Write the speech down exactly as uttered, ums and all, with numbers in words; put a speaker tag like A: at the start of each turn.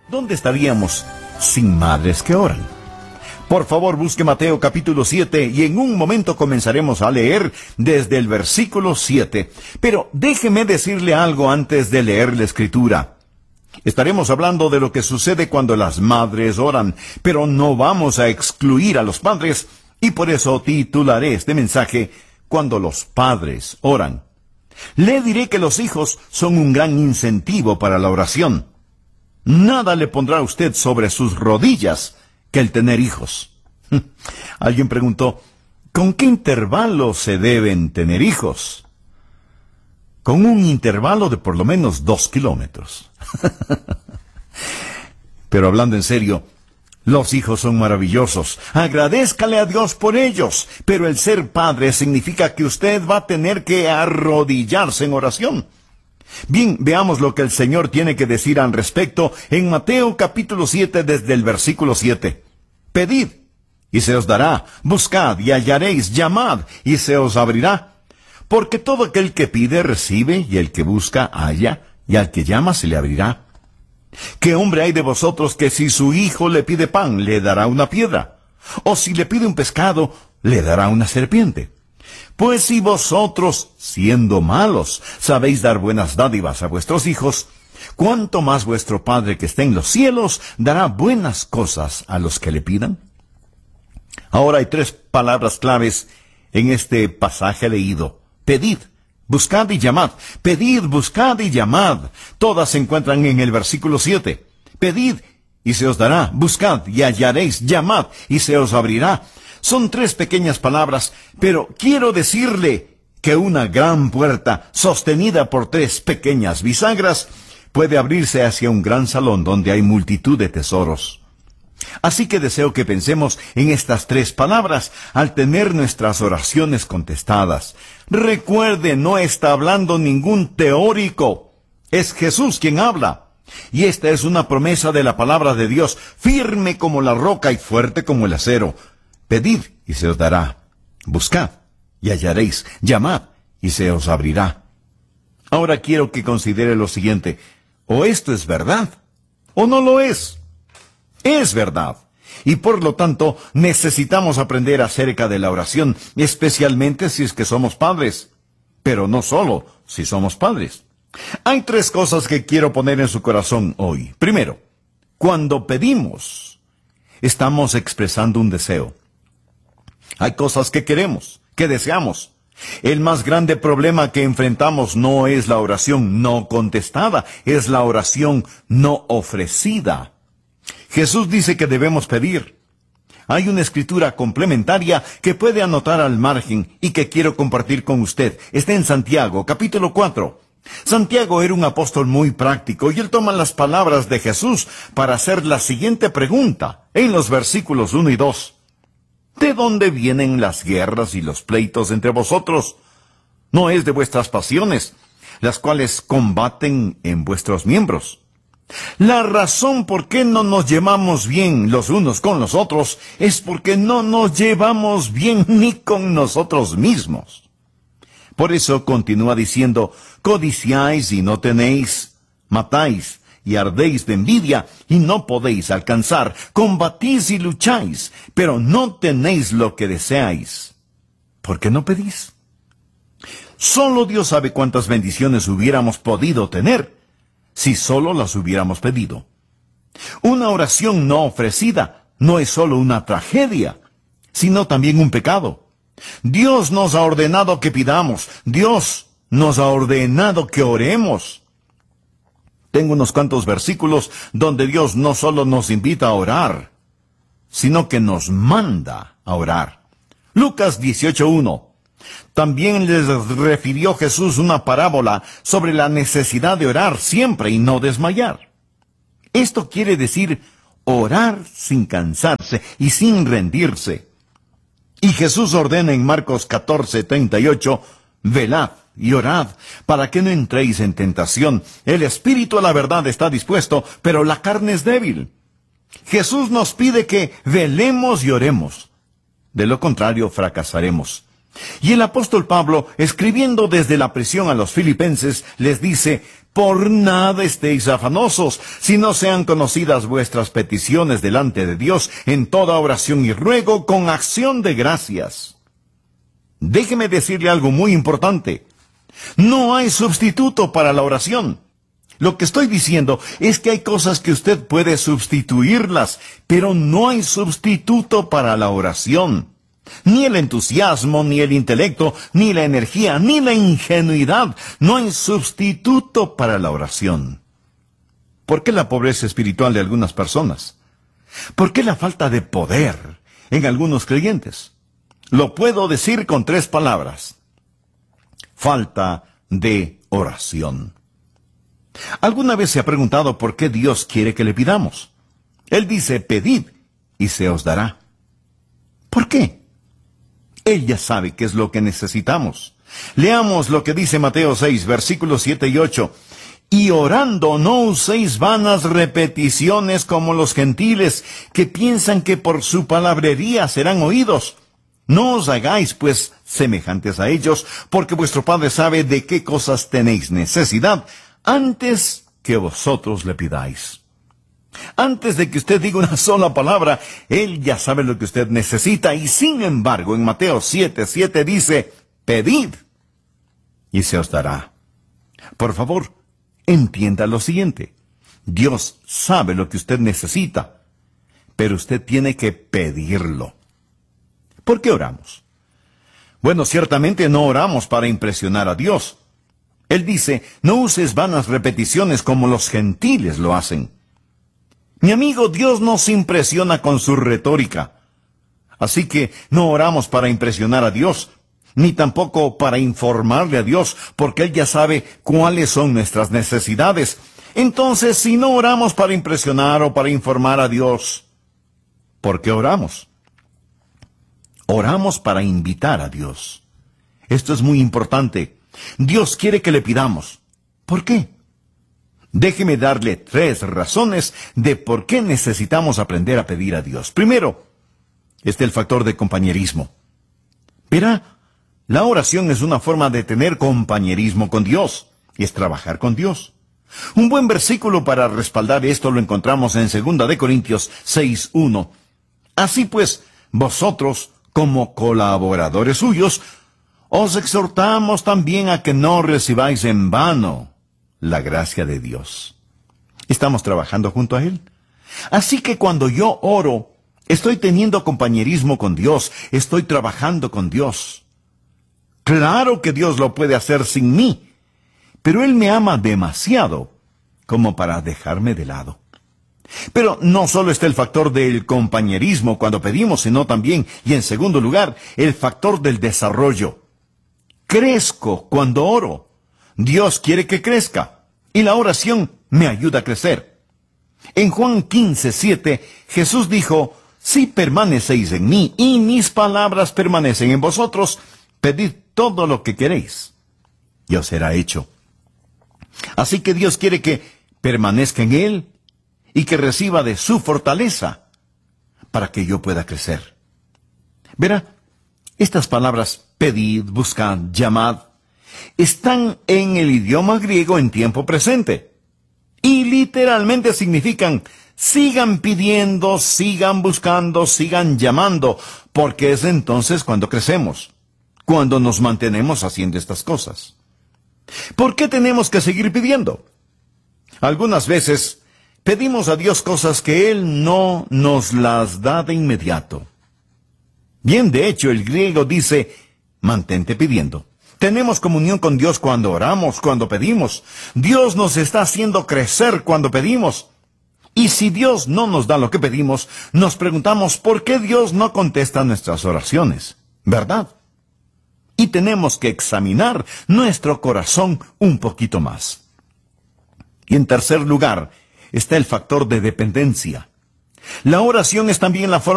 A: ¿Dónde estaríamos sin madres que oran? Por favor, busque Mateo capítulo siete y en un momento comenzaremos a leer desde el versículo siete. Pero déjeme decirle algo antes de leer la Escritura. Estaremos hablando de lo que sucede cuando las madres oran, pero no vamos a excluir a los padres, y por eso titularé este mensaje Cuando los padres oran. Le diré que los hijos son un gran incentivo para la oración. Nada le pondrá a usted sobre sus rodillas que el tener hijos. Alguien preguntó, ¿con qué intervalo se deben tener hijos? Con un intervalo de por lo menos dos kilómetros. Pero hablando en serio, los hijos son maravillosos. Agradézcale a Dios por ellos. Pero el ser padre significa que usted va a tener que arrodillarse en oración. Bien, veamos lo que el Señor tiene que decir al respecto en Mateo capítulo siete desde el versículo siete. Pedid, y se os dará. Buscad, y hallaréis. Llamad, y se os abrirá. Porque todo aquel que pide, recibe, y el que busca, halla, y al que llama, se le abrirá. ¿Qué hombre hay de vosotros que si su hijo le pide pan, le dará una piedra? ¿O si le pide un pescado, le dará una serpiente? Pues si vosotros, siendo malos, sabéis dar buenas dádivas a vuestros hijos, ¿cuánto más vuestro Padre que está en los cielos dará buenas cosas a los que le pidan? Ahora hay tres palabras claves en este pasaje leído. Pedid, buscad y llamad. Pedid, buscad y llamad. Todas se encuentran en el versículo siete. Pedid, y se os dará. Buscad, y hallaréis. Llamad, y se os abrirá. Son tres pequeñas palabras, pero quiero decirle que una gran puerta, sostenida por tres pequeñas bisagras, puede abrirse hacia un gran salón donde hay multitud de tesoros. Así que deseo que pensemos en estas tres palabras al tener nuestras oraciones contestadas. Recuerde, no está hablando ningún teórico. Es Jesús quien habla. Y esta es una promesa de la palabra de Dios, firme como la roca y fuerte como el acero. Pedid, y se os dará. Buscad, y hallaréis. Llamad, y se os abrirá. Ahora quiero que considere lo siguiente. O esto es verdad, o no lo es. Es verdad. Y por lo tanto, necesitamos aprender acerca de la oración, especialmente si es que somos padres. Pero no solo si somos padres. Hay tres cosas que quiero poner en su corazón hoy. Primero, cuando pedimos, estamos expresando un deseo. Hay cosas que queremos, que deseamos. El más grande problema que enfrentamos no es la oración no contestada, es la oración no ofrecida. Jesús dice que debemos pedir. Hay una escritura complementaria que puede anotar al margen y que quiero compartir con usted. Está en Santiago, capítulo cuatro. Santiago era un apóstol muy práctico y él toma las palabras de Jesús para hacer la siguiente pregunta en los versículos uno y dos. ¿De dónde vienen las guerras y los pleitos entre vosotros? ¿No es de vuestras pasiones, las cuales combaten en vuestros miembros? La razón por qué no nos llevamos bien los unos con los otros es porque no nos llevamos bien ni con nosotros mismos. Por eso continúa diciendo, codiciáis y no tenéis, matáis y ardéis de envidia y no podéis alcanzar, combatís y lucháis, pero no tenéis lo que deseáis. ¿Por qué no pedís? Solo Dios sabe cuántas bendiciones hubiéramos podido tener si solo las hubiéramos pedido. Una oración no ofrecida no es solo una tragedia, sino también un pecado. Dios nos ha ordenado que pidamos. Dios nos ha ordenado que oremos. Tengo unos cuantos versículos donde Dios no solo nos invita a orar, sino que nos manda a orar. Lucas dieciocho uno. También les refirió Jesús una parábola sobre la necesidad de orar siempre y no desmayar. Esto quiere decir orar sin cansarse y sin rendirse. Y Jesús ordena en Marcos catorce treinta y ocho, velad y orad, para que no entréis en tentación. El espíritu a la verdad está dispuesto, pero la carne es débil. Jesús nos pide que velemos y oremos. De lo contrario, fracasaremos. Y el apóstol Pablo, escribiendo desde la prisión a los filipenses, les dice, Por nada estéis afanosos, sino sean conocidas vuestras peticiones delante de Dios en toda oración y ruego con acción de gracias. Déjeme decirle algo muy importante. No hay sustituto para la oración. Lo que estoy diciendo es que hay cosas que usted puede sustituirlas, pero no hay sustituto para la oración. Ni el entusiasmo, ni el intelecto, ni la energía, ni la ingenuidad. No hay sustituto para la oración. ¿Por qué la pobreza espiritual de algunas personas? ¿Por qué la falta de poder en algunos creyentes? Lo puedo decir con tres palabras. Falta de oración. ¿Alguna vez se ha preguntado por qué Dios quiere que le pidamos? Él dice, pedid y se os dará. ¿Por qué? Él ya sabe qué es lo que necesitamos. Leamos lo que dice Mateo seis, versículos siete y ocho. Y orando no uséis vanas repeticiones como los gentiles, que piensan que por su palabrería serán oídos. No os hagáis, pues, semejantes a ellos, porque vuestro Padre sabe de qué cosas tenéis necesidad, antes que vosotros le pidáis. Antes de que usted diga una sola palabra, Él ya sabe lo que usted necesita, y sin embargo, en Mateo siete, siete dice, pedid, y se os dará. Por favor, entienda lo siguiente. Dios sabe lo que usted necesita, pero usted tiene que pedirlo. ¿Por qué oramos? Bueno, ciertamente no oramos para impresionar a Dios. Él dice, no uses vanas repeticiones como los gentiles lo hacen. Mi amigo, Dios nos impresiona con su retórica. Así que no oramos para impresionar a Dios, ni tampoco para informarle a Dios, porque Él ya sabe cuáles son nuestras necesidades. Entonces, si no oramos para impresionar o para informar a Dios, ¿por qué oramos? Oramos para invitar a Dios. Esto es muy importante. Dios quiere que le pidamos. ¿Por qué? Déjeme darle tres razones de por qué necesitamos aprender a pedir a Dios. Primero, está el factor de compañerismo. Verá, la oración es una forma de tener compañerismo con Dios, y es trabajar con Dios. Un buen versículo para respaldar esto lo encontramos en segunda de Corintios seis, uno. Así pues, vosotros, como colaboradores suyos, os exhortamos también a que no recibáis en vano la gracia de Dios. Estamos trabajando junto a Él. Así que cuando yo oro, estoy teniendo compañerismo con Dios, estoy trabajando con Dios. Claro que Dios lo puede hacer sin mí, pero Él me ama demasiado como para dejarme de lado. Pero no solo está el factor del compañerismo cuando pedimos, sino también, y en segundo lugar, el factor del desarrollo. Crezco cuando oro. Dios quiere que crezca, y la oración me ayuda a crecer. En Juan quince, siete, Jesús dijo, si permanecéis en mí, y mis palabras permanecen en vosotros, pedid todo lo que queréis, y os será hecho. Así que Dios quiere que permanezca en Él, y que reciba de su fortaleza, para que yo pueda crecer. Verá, estas palabras, pedid, buscad, llamad, están en el idioma griego en tiempo presente. Y literalmente significan, sigan pidiendo, sigan buscando, sigan llamando, porque es entonces cuando crecemos, cuando nos mantenemos haciendo estas cosas. ¿Por qué tenemos que seguir pidiendo? Algunas veces pedimos a Dios cosas que Él no nos las da de inmediato. Bien, de hecho, el griego dice, mantente pidiendo. Tenemos comunión con Dios cuando oramos, cuando pedimos. Dios nos está haciendo crecer cuando pedimos. Y si Dios no nos da lo que pedimos, nos preguntamos por qué Dios no contesta nuestras oraciones, ¿verdad? Y tenemos que examinar nuestro corazón un poquito más. Y en tercer lugar, está el factor de dependencia. La oración es también la forma